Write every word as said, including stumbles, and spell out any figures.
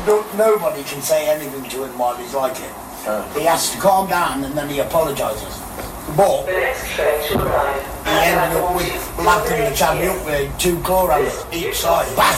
no, nobody can say anything to him while he's like it. Uh. He has to calm down and then he apologises. But The next train to arrive. he ended up with lapping the chappie up with two chlorams each side. Bang!